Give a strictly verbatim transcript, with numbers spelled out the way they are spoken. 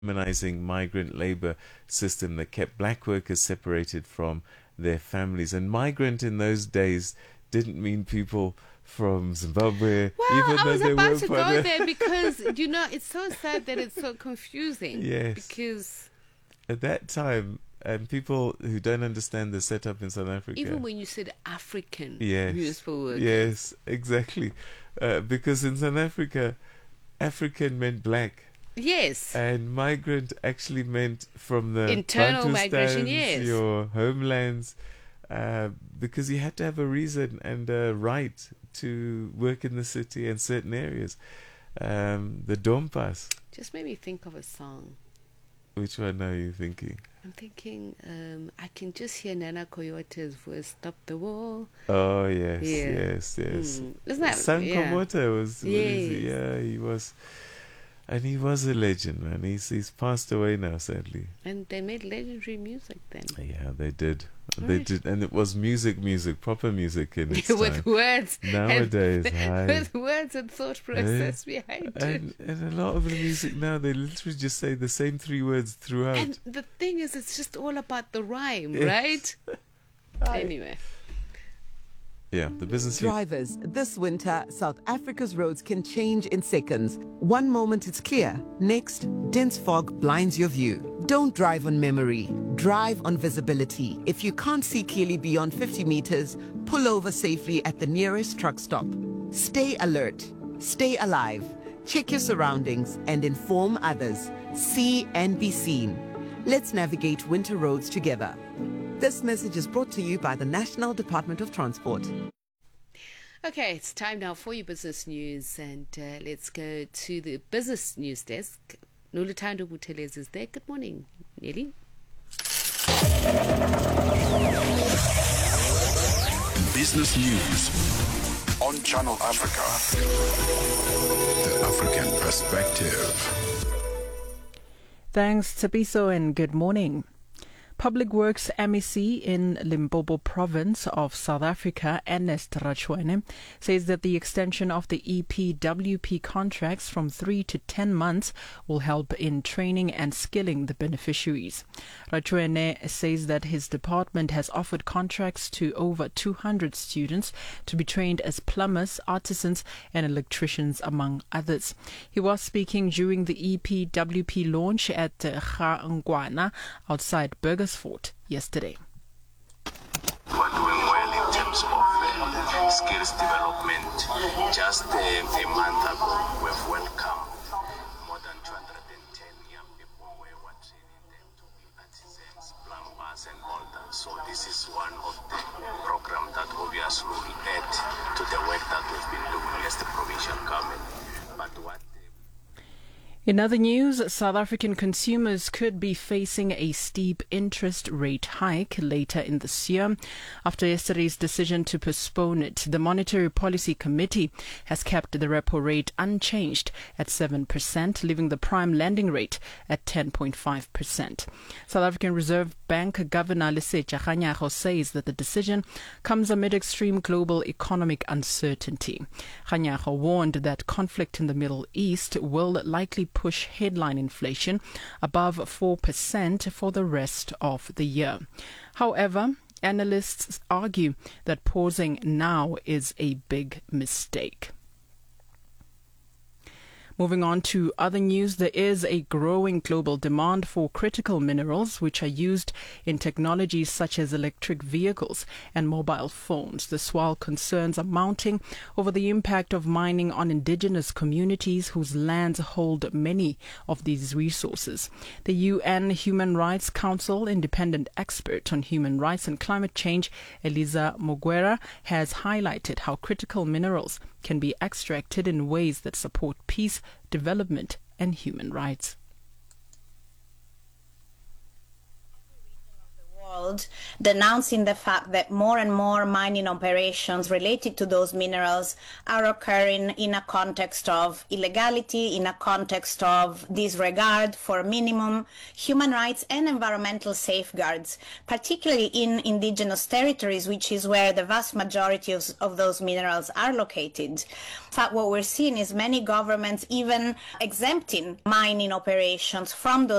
demonizing migrant labor system that kept black workers separated from their families. And migrant in those days didn't mean people from Zimbabwe, well, even I though was they about were to part go of- there because, you know, it's so sad that it's so confusing. Yes. Because At that time, and people who don't understand the setup in South Africa. even when you said African Yes. municipal workers. Yes, exactly. Uh, because in South Africa, African meant black. Yes. And migrant actually meant from the Internal Bantustans, migration, yes. your homelands, uh, because you had to have a reason and a right to work in the city and certain areas. Um, the Dompas, Just made me think of a song. which one are you thinking? I'm thinking, um, I can just hear Nana Coyote's voice, "Stop the War." Oh yes, Yeah. yes, yes. Mm. Isn't that Sam yeah. Komota was, what is he? Yes. Yeah, he was, and he was a legend, man. He's he's passed away now, sadly. And they made legendary music then. Yeah, they did. They Right. did, and it was music, music, proper music in its With time. words. Nowadays, and, hi. with words and thought process behind it. And and a lot of the music now, they literally just say the same three words throughout. And the thing is, it's just all about the rhyme, Yes. right? Anyway. Yeah, the business. Drivers, this winter, South Africa's roads can change in seconds. One moment it's clear, next, dense fog blinds your view. Don't drive on memory, drive on visibility. If you can't see clearly beyond fifty meters, pull over safely at the nearest truck stop. Stay alert, stay alive, check your surroundings, and inform others. See and be seen. Let's navigate winter roads together. This message is brought to you by the National Department of Transport. Okay, it's time now for your business news, and uh, let's go to the business news desk. Noluthando Buthelezi is there. Good morning, Nelly. Business News on Channel Africa. The African Perspective. Thanks, Tabiso, and good morning. Public Works M E C in Limpopo province of South Africa, Ernest Rajoelina, says that the extension of the E P W P contracts from three to ten months will help in training and skilling the beneficiaries. Rajoelina says that his department has offered contracts to over two hundred students to be trained as plumbers, artisans and electricians, among others. He was speaking during the E P W P launch at Gaangwana outside Burgers Fort yesterday. We're doing well in terms of uh, skills development. Just uh, a month ago, we've welcomed more than two hundred ten young people where we're training them to be artisans, plumbers, and all that. So this is one of the programs that obviously will add to the work that we've been doing as the provincial government. But what In other news, South African consumers could be facing a steep interest rate hike later in this year. After yesterday's decision to postpone it, the Monetary Policy Committee has kept the repo rate unchanged at seven percent, leaving the prime lending rate at ten point five percent. South African Reserve Bank Governor Lesetja Kganyago says that the decision comes amid extreme global economic uncertainty. Kganyago warned that conflict in the Middle East will likely push headline inflation above four percent for the rest of the year. However, analysts argue that pausing now is a big mistake. Moving on to other news, there is a growing global demand for critical minerals which are used in technologies such as electric vehicles and mobile phones. This while concerns are mounting over the impact of mining on indigenous communities whose lands hold many of these resources. The U N Human Rights Council independent expert on human rights and climate change, Eliza Mogwera, has highlighted how critical minerals can be extracted in ways that support peace, development and human rights. world, denouncing the fact that more and more mining operations related to those minerals are occurring in a context of illegality, in a context of disregard for minimum human rights and environmental safeguards, particularly in indigenous territories, which is where the vast majority of, of those minerals are located. In fact, what we're seeing is many governments even exempting mining operations from those